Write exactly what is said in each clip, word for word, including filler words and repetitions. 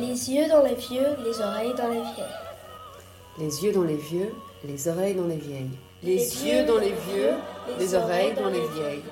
Les yeux dans les vieux, les oreilles dans les vieilles. Les yeux dans les vieux, les oreilles dans les vieilles. Les, les yeux dans les vieux, les, les oreilles dans les vieilles.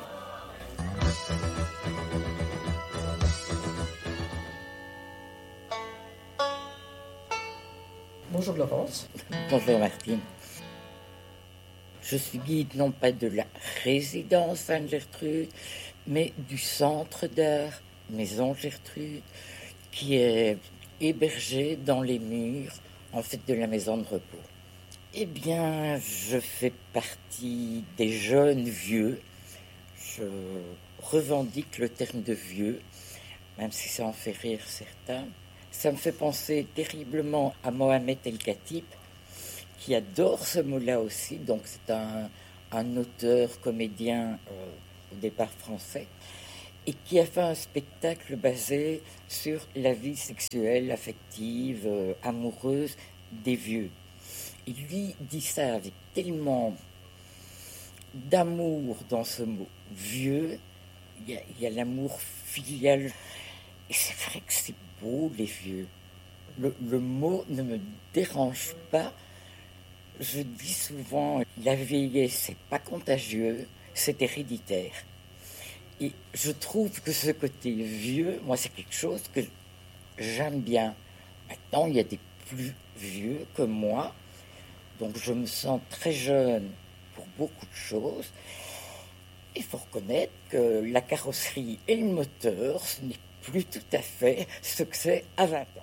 Bonjour Laurence. Bonjour Martine. Je suis guide non pas de la résidence Sainte-Gertrude, mais du centre d'art Maison Gertrude, qui est hébergé dans les murs, en fait, de la maison de repos. Eh bien, je fais partie des jeunes vieux. Je revendique le terme de vieux, même si ça en fait rire certains. Ça me fait penser terriblement à Mohamed El-Khatib, qui adore ce mot-là aussi. Donc c'est un, un auteur, comédien, euh, au départ français, et qui a fait un spectacle basé sur la vie sexuelle, affective, euh, amoureuse des vieux. Et lui dit ça avec tellement d'amour dans ce mot vieux. Il y a, il y a l'amour filial. Et c'est vrai que c'est beau, les vieux. Le, le mot ne me dérange pas. Je dis souvent, la vieillesse, c'est pas contagieux, c'est héréditaire. Et je trouve que ce côté vieux, moi, c'est quelque chose que j'aime bien. Maintenant, il y a des plus vieux que moi, donc je me sens très jeune pour beaucoup de choses. Il faut reconnaître que la carrosserie et le moteur, ce n'est plus tout à fait ce que c'est à vingt ans.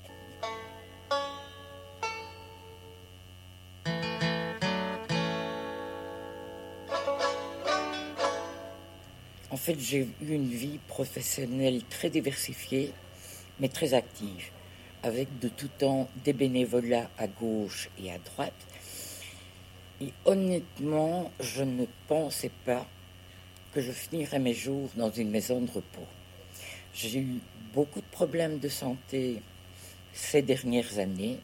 En fait, j'ai eu une vie professionnelle très diversifiée, mais très active, avec de tout temps des bénévolats à gauche et à droite. Et honnêtement, je ne pensais pas que je finirais mes jours dans une maison de repos. J'ai eu beaucoup de problèmes de santé ces dernières années,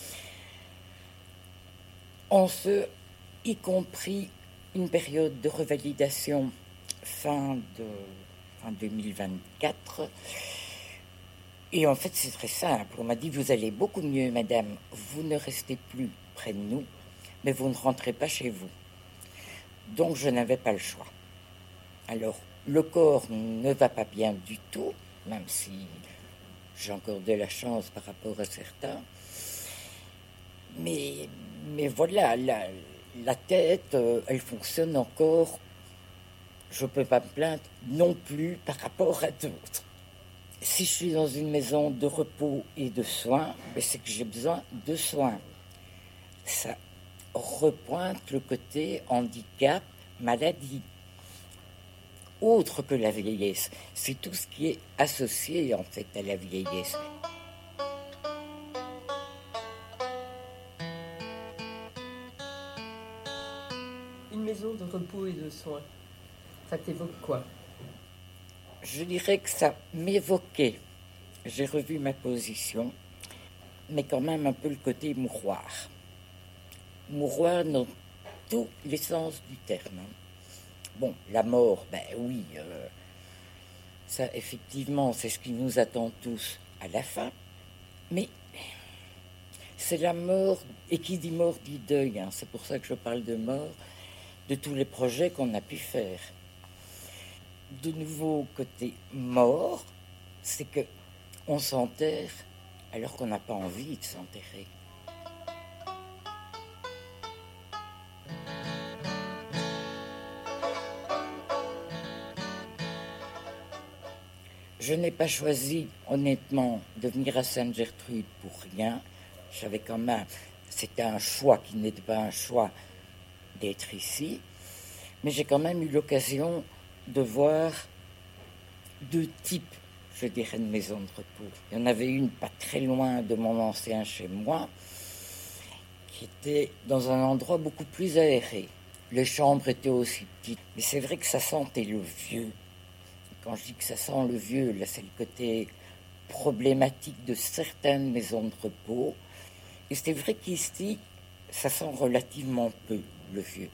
en ce, y compris une période de revalidation fin de fin deux mille vingt-quatre. Et en fait, c'est très simple. On m'a dit, vous allez beaucoup mieux, madame. Vous ne restez plus près de nous, mais vous ne rentrez pas chez vous. Donc, je n'avais pas le choix. Alors, le corps ne va pas bien du tout, même si j'ai encore de la chance par rapport à certains. Mais, mais voilà, la, la tête, euh, elle fonctionne encore. Je ne peux pas me plaindre non plus par rapport à d'autres. Si je suis dans une maison de repos et de soins, ben c'est que j'ai besoin de soins. Ça repointe le côté handicap, maladie. Autre que la vieillesse, c'est tout ce qui est associé en fait à la vieillesse. Une maison de repos et de soins, ça t'évoque quoi? Je dirais que ça m'évoquait. J'ai revu ma position, mais quand même un peu le côté mouroir. Mouroir dans tous les sens du terme. Bon, la mort, ben oui, euh, ça effectivement, c'est ce qui nous attend tous à la fin. Mais c'est la mort, et qui dit mort dit deuil, hein, c'est pour ça que je parle de mort, de tous les projets qu'on a pu faire. De nouveau, côté mort, c'est que on s'enterre alors qu'on n'a pas envie de s'enterrer. Je n'ai pas choisi, honnêtement, de venir à Sainte-Gertrude pour rien. J'avais quand même, c'était un choix qui n'était pas un choix d'être ici, mais j'ai quand même eu l'occasion de voir deux types, je dirais, de maisons de repos. Il y en avait une pas très loin de mon ancien chez moi, qui était dans un endroit beaucoup plus aéré. Les chambres étaient aussi petites, mais c'est vrai que ça sentait le vieux. Quand je dis que ça sent le vieux, là c'est le côté problématique de certaines maisons de repos. Et c'est vrai qu'ici, ça sent relativement peu le vieux.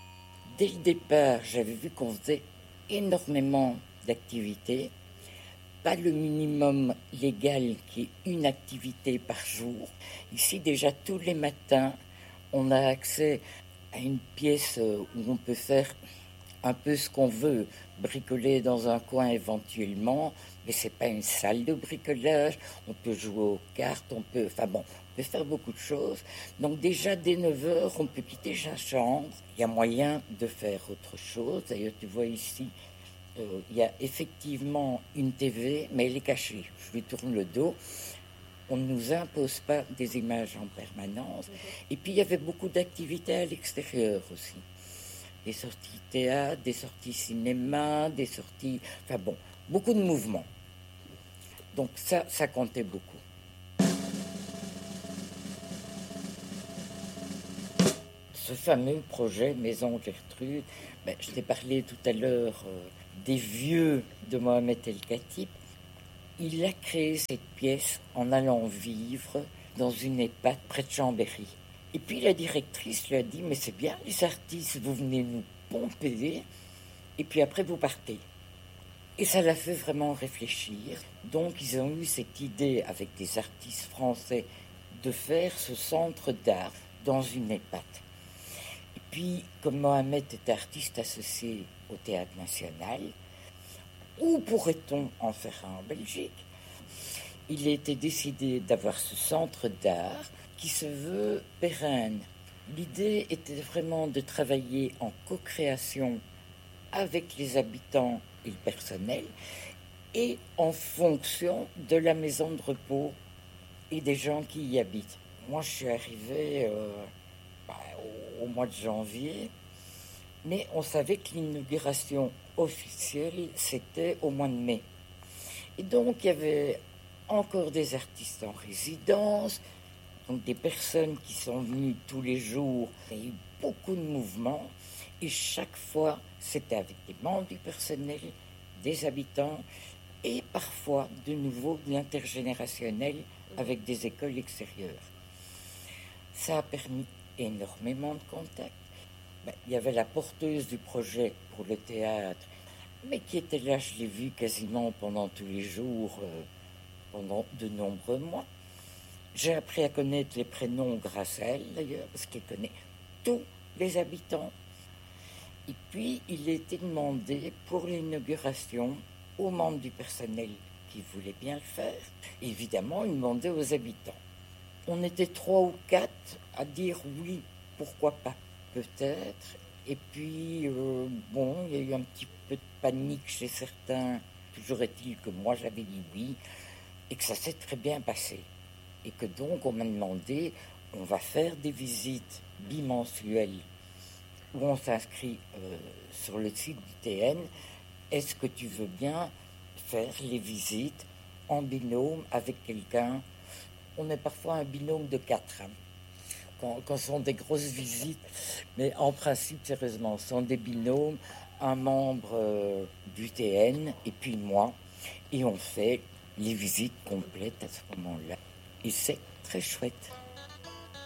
Dès le départ, j'avais vu qu'on faisait énormément d'activités, pas le minimum légal qui est une activité par jour. Ici, déjà, tous les matins, on a accès à une pièce où on peut faire un peu ce qu'on veut, bricoler dans un coin éventuellement, mais c'est pas une salle de bricolage. On peut jouer aux cartes, on peut, enfin bon, on peut faire beaucoup de choses. Donc déjà dès neuf heures, on peut quitter sa chambre. Il y a moyen de faire autre chose. D'ailleurs, tu vois ici, euh, il y a effectivement une T V, mais elle est cachée. Je lui tourne le dos. On ne nous impose pas des images en permanence. Et puis il y avait beaucoup d'activités à l'extérieur aussi. Des sorties théâtre, des sorties cinéma, des sorties... Enfin bon, beaucoup de mouvements. Donc ça, ça comptait beaucoup. Ce fameux projet Maison Gertrude, ben, je t'ai parlé tout à l'heure euh, des vieux de Mohamed El Khatib. Il a créé cette pièce en allant vivre dans une EHPAD près de Chambéry. Et puis la directrice lui a dit « Mais c'est bien les artistes, vous venez nous pomper et puis après vous partez ». Et ça l'a fait vraiment réfléchir. Donc ils ont eu cette idée avec des artistes français de faire ce centre d'art dans une EHPAD. Et puis comme Mohamed était artiste associé au Théâtre National, où pourrait-on en faire un en Belgique? Il a été décidé d'avoir ce centre d'art qui se veut pérenne. L'idée était vraiment de travailler en co-création avec les habitants et le personnel et en fonction de la maison de repos et des gens qui y habitent. Moi, je suis arrivée euh, bah, au, au mois de janvier, mais on savait que l'inauguration officielle, c'était au mois de mai. Et donc, il y avait encore des artistes en résidence, donc des personnes qui sont venues tous les jours. Il y a eu beaucoup de mouvements et chaque fois, c'était avec des membres du personnel, des habitants et parfois de nouveau de l'intergénérationnel avec des écoles extérieures. Ça a permis énormément de contacts. Ben, il y avait la porteuse du projet pour le théâtre, mais qui était là, je l'ai vue quasiment pendant tous les jours, euh, pendant de nombreux mois. J'ai appris à connaître les prénoms grâce à elle, d'ailleurs, parce qu'elle connaît tous les habitants. Et puis, il a été demandé pour l'inauguration aux membres du personnel qui voulaient bien le faire. Évidemment, il demandait aux habitants. On était trois ou quatre à dire oui, pourquoi pas, peut-être. Et puis, euh, bon, il y a eu un petit peu de panique chez certains. Toujours est-il que moi, j'avais dit oui, et que ça s'est très bien passé. Et que donc, on m'a demandé, on va faire des visites bimensuelles où on s'inscrit euh, sur le site du T N. Est-ce que tu veux bien faire les visites en binôme avec quelqu'un? On est parfois un binôme de quatre, hein, quand, quand ce sont des grosses visites. Mais en principe, sérieusement, ce sont des binômes, un membre euh, du T N et puis moi. Et on fait les visites complètes à ce moment-là. Et c'est très chouette.